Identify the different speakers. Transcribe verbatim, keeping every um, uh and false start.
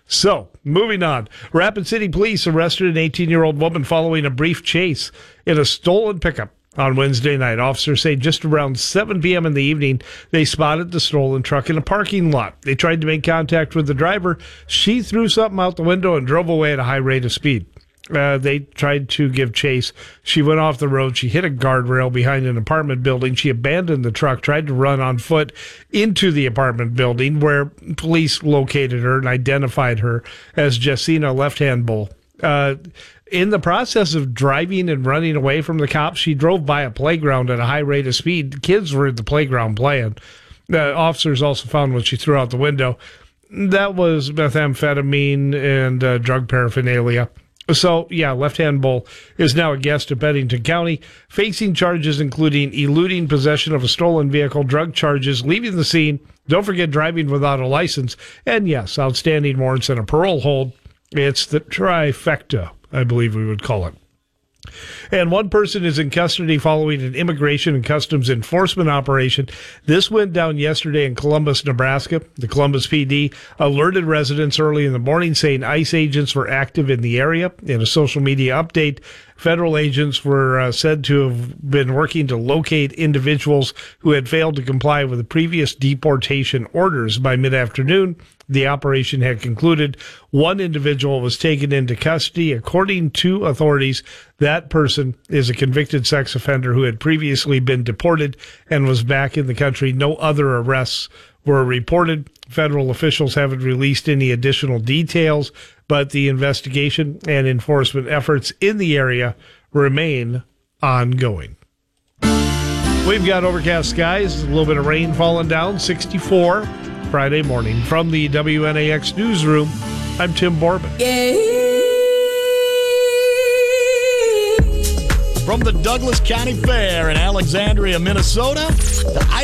Speaker 1: So, moving on. Rapid City Police arrested an eighteen-year-old woman following a brief chase in a stolen pickup on Wednesday night. Officers say just around seven p.m. in the evening, they spotted the stolen truck in a parking lot. They tried to make contact with the driver. She threw something out the window and drove away at a high rate of speed. Uh, they tried to give chase. She went off the road. She hit a guardrail behind an apartment building. She abandoned the truck, tried to run on foot into the apartment building, where police located her and identified her as Jessina Left-Hand Bull. Uh, in the process of driving and running away from the cops, she drove by a playground at a high rate of speed. Kids were at the playground playing. The officers also found what she threw out the window. That was methamphetamine and uh, drug paraphernalia. So, yeah, Left-Hand Bull is now a guest at Bennington County, facing charges including eluding possession of a stolen vehicle, drug charges, leaving the scene, don't forget driving without a license, and, yes, outstanding warrants and a parole hold. It's the trifecta, I believe we would call it. And one person is in custody following an immigration and customs enforcement operation. This went down yesterday in Columbus, Nebraska. The Columbus P D alerted residents early in the morning saying ICE agents were active in the area. In a social media update, federal agents were uh, said to have been working to locate individuals who had failed to comply with the previous deportation orders. By mid-afternoon, the operation had concluded. One individual was taken into custody. According to authorities, that person is a convicted sex offender who had previously been deported and was back in the country. No other arrests were reported. Federal officials haven't released any additional details, but the investigation and enforcement efforts in the area remain ongoing. We've got overcast skies, a little bit of rain falling down, sixty-four Friday morning. From the W N A X newsroom, I'm Tim Borbin.
Speaker 2: From the Douglas County Fair in Alexandria, Minnesota, the